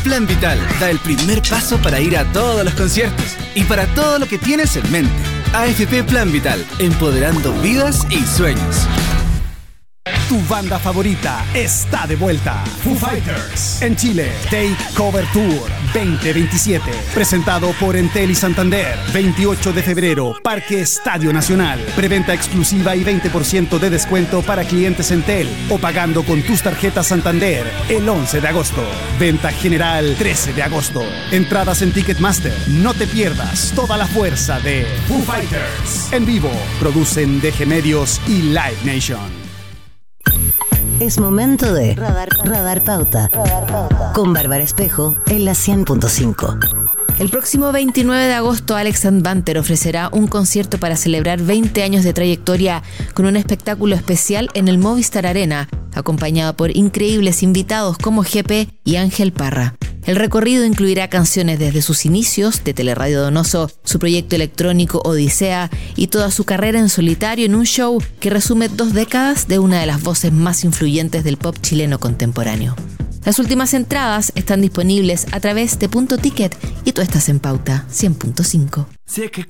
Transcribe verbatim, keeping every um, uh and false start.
Plan Vital da el primer paso para ir a todos los conciertos y para todo lo que tienes en mente. A F P Plan Vital, empoderando vidas y sueños. Tu banda favorita está de vuelta. Foo Fighters en Chile. Take Cover Tour veinte veintisiete. Presentado por Entel y Santander. veintiocho de febrero, Parque Estadio Nacional. Preventa exclusiva y veinte por ciento de descuento para clientes Entel o pagando con tus tarjetas Santander el once de agosto. Venta general trece de agosto. Entradas en Ticketmaster. No te pierdas toda la fuerza de Foo Fighters. En vivo, producen D G Medios y Live Nation. Es momento de Radar, Radar Pauta, Radar Pauta con Bárbara Espejo en la cien punto cinco. El próximo veintinueve de agosto, Alex and Banter ofrecerá un concierto para celebrar veinte años de trayectoria con un espectáculo especial en el Movistar Arena, acompañado por increíbles invitados como G P y Ángel Parra. El recorrido incluirá canciones desde sus inicios de Teleradio Donoso, su proyecto electrónico Odisea y toda su carrera en solitario en un show que resume dos décadas de una de las voces más influyentes del pop chileno contemporáneo. Las últimas entradas están disponibles a través de Punto Ticket y tú estás en Pauta cien punto cinco. Sé que